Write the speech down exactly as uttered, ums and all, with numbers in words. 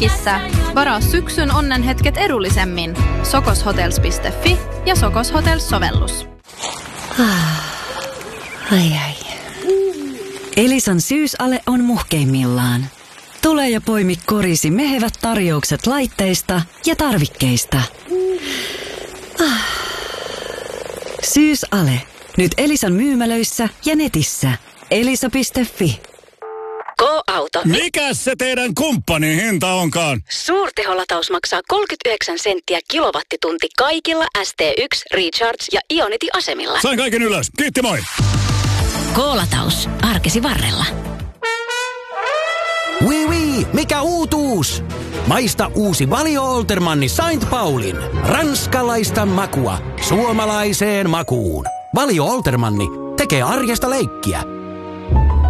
Mökissä. Varaa syksyn onnenhetket edullisemmin. sokoshotels piste fi ja Sokos Hotels-sovellus. Ai ai. Elisan syysale on muhkeimmillaan. Tule ja poimi korisi mehevät tarjoukset laitteista ja tarvikkeista. Syysale. Nyt Elisan myymälöissä ja netissä. elisa piste fi. Go-auto. Mikäs se teidän kumppanin hinta onkaan? Suurteholataus maksaa kolmekymmentäyhdeksän senttiä kilowattitunti kaikilla S T yksi, Recharge ja Ionity-asemilla. Sain kaiken ylös. Kiitti, moi! Go-lataus. Arkesi varrella. Oui, oui, mikä uutuus? Maista uusi Valio Oltermanni Saint Paulin. Ranskalaista makua suomalaiseen makuun. Valio Oltermanni tekee arjesta leikkiä.